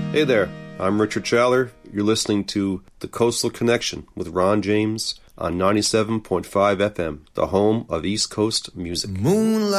Hey there, I'm Richard Schaller. You're listening to The Coastal Connection with Ron James on 97.5 FM, the home of East Coast music. Moonlight